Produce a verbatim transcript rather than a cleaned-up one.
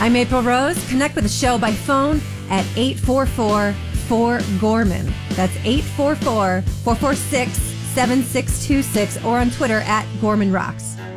I'm April Rose. Connect with the show by phone at eight four four, four, Gorman. That's eight four four, four four six, seven six two six or on Twitter at Gorman Rocks.